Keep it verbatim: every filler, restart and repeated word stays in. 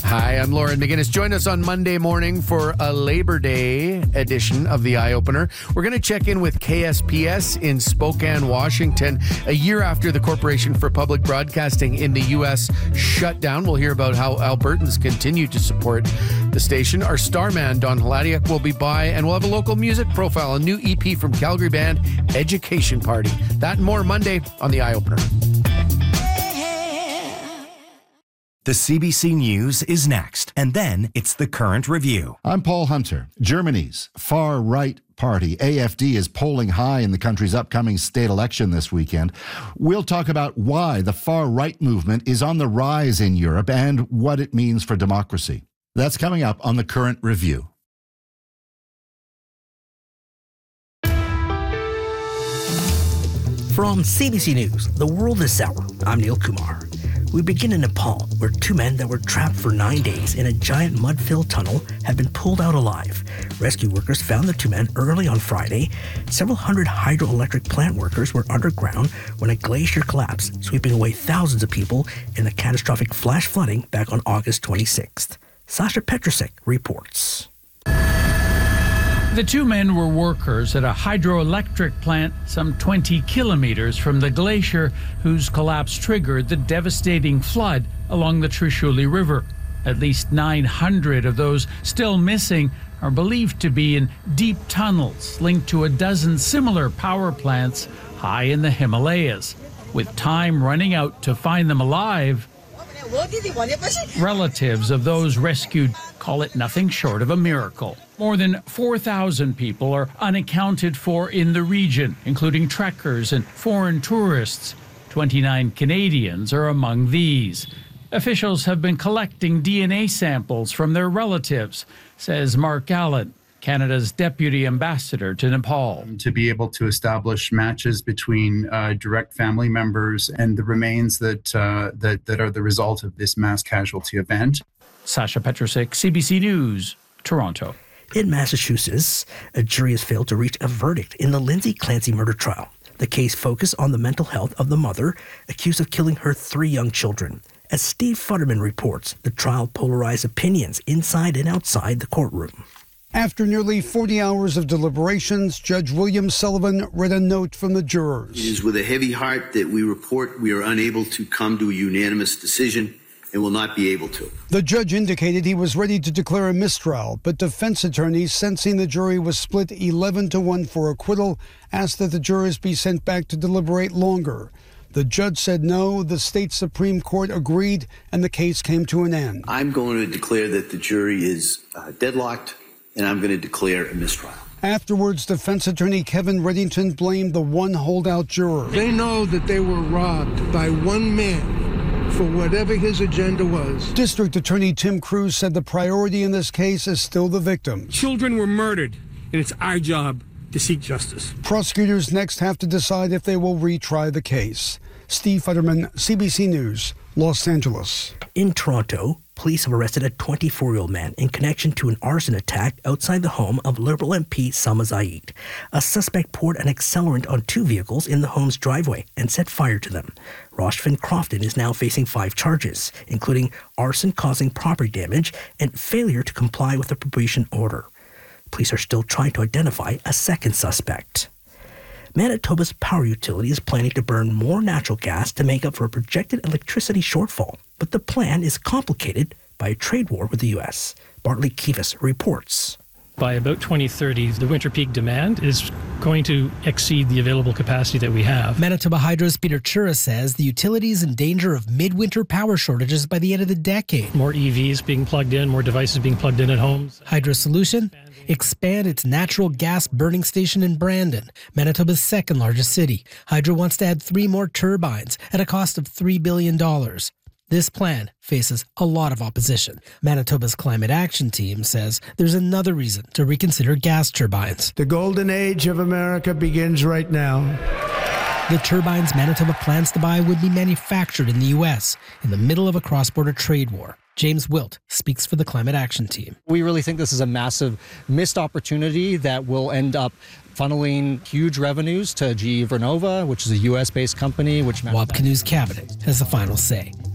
Hi, I'm Lauren McGinnis. Join us on Monday morning for a Labor Day edition of the Eye Opener. We're going to check in with K S P S in Spokane, Washington, a year after the Corporation for Public Broadcasting in the U S shut down. We'll hear about how Albertans continue to support the station. Our starman, Don Haladiak, will be by, and we'll have a local music profile, a new E P from Calgary band Education Party. That and more Monday on the Eye Opener. The C B C News is next, and then it's the Current Review. I'm Paul Hunter. Germany's far-right party, A F D, is polling high in the country's upcoming state election this weekend. We'll talk about why the far-right movement is on the rise in Europe and what it means for democracy. That's coming up on the Current Review. From C B C News, The World is Sour, I'm Neil Kumar. We begin in Nepal, where two men that were trapped for nine days in a giant mud-filled tunnel have been pulled out alive. Rescue workers found the two men early on Friday. Several hundred hydroelectric plant workers were underground when a glacier collapsed, sweeping away thousands of people in the catastrophic flash flooding back on August twenty-sixth. Sasha Petrusek reports. The two men were workers at a hydroelectric plant some twenty kilometers from the glacier whose collapse triggered the devastating flood along the Trishuli River. At least nine hundred of those still missing are believed to be in deep tunnels linked to a dozen similar power plants high in the Himalayas. With time running out to find them alive, relatives of those rescued call it nothing short of a miracle. More than four thousand people are unaccounted for in the region, including trekkers and foreign tourists. twenty-nine Canadians are among these. Officials have been collecting D N A samples from their relatives, says Mark Allen, Canada's deputy ambassador to Nepal. To be able to establish matches between uh, direct family members and the remains that, uh, that that are the result of this mass casualty event. Sasha Petrusek, C B C News, Toronto. In Massachusetts, a jury has failed to reach a verdict in the Lindsay Clancy murder trial. The case focused on the mental health of the mother accused of killing her three young children. As Steve Futterman reports, the trial polarized opinions inside and outside the courtroom. After nearly forty hours of deliberations, Judge William Sullivan read a note from the jurors. It is with a heavy heart that we report we are unable to come to a unanimous decision and will not be able to. The judge indicated he was ready to declare a mistrial, but defense attorneys, sensing the jury was split eleven to one for acquittal, asked that the jurors be sent back to deliberate longer. The judge said no, the state Supreme Court agreed, and the case came to an end. I'm going to declare that the jury is uh, deadlocked, and I'm going to declare a mistrial. Afterwards, defense attorney Kevin Reddington blamed the one holdout juror. They know that they were robbed by one man for whatever his agenda was. District Attorney Tim Cruz said the priority in this case is still the victim. Children were murdered, and it's our job to seek justice. Prosecutors next have to decide if they will retry the case. Steve Futterman, C B C News, Los Angeles. In Toronto, police have arrested a twenty-four-year-old man in connection to an arson attack outside the home of Liberal M P Salma Zaid. A suspect poured an accelerant on two vehicles in the home's driveway and set fire to them. Roshvin Crofton is now facing five charges, including arson causing property damage and failure to comply with a probation order. Police are still trying to identify a second suspect. Manitoba's power utility is planning to burn more natural gas to make up for a projected electricity shortfall, but the plan is complicated by a trade war with the U S. Bartley Kivas reports. By about twenty thirty, the winter peak demand is going to exceed the available capacity that we have. Manitoba Hydro's Peter Chura says the utility is in danger of midwinter power shortages by the end of the decade. More E Vs being plugged in, more devices being plugged in at homes. Hydro's solution? Expand its natural gas burning station in Brandon, Manitoba's second largest city. Hydro wants to add three more turbines at a cost of three billion dollars. This plan faces a lot of opposition. Manitoba's climate action team says there's another reason to reconsider gas turbines. The golden age of America begins right now. The turbines Manitoba plans to buy would be manufactured in the U S in the middle of a cross-border trade war. James Wilt speaks for the climate action team. We really think this is a massive missed opportunity that will end up funneling huge revenues to G E Vernova, which is a U S-based company. Which Wabkanu's cabinet has the final say.